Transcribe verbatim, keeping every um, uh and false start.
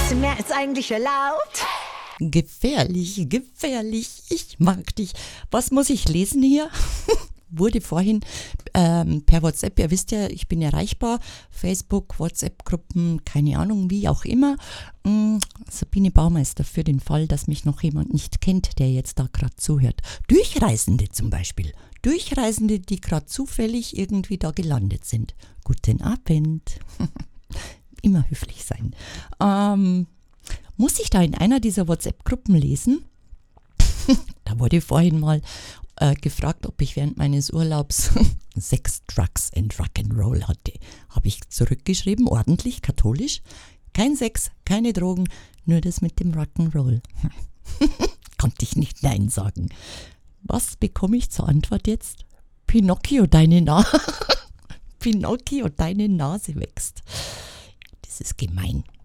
bisschen mehr als eigentlich erlaubt. Gefährlich, gefährlich, ich mag dich. Was muss ich lesen hier? Wurde vorhin ähm, per WhatsApp, ihr wisst ja, ich bin erreichbar, Facebook, WhatsApp-Gruppen, keine Ahnung, wie auch immer. Ähm, Sabine Baumeister, für den Fall, dass mich noch jemand nicht kennt, der jetzt da gerade zuhört. Durchreisende zum Beispiel. Durchreisende, die gerade zufällig irgendwie da gelandet sind. Guten Abend. Immer höflich sein. Ähm, muss ich da in einer dieser WhatsApp-Gruppen lesen? Da wurde vorhin mal äh, gefragt, ob ich während meines Urlaubs Sex, Drugs and Rock'n'Roll hatte. Habe ich zurückgeschrieben, ordentlich, katholisch. Kein Sex, keine Drogen, nur das mit dem Rock'n'Roll. Konnte ich nicht Nein sagen. Was bekomme ich zur Antwort jetzt? Pinocchio, deine Nase. Pinocchio, deine Nase wächst. Das ist gemein.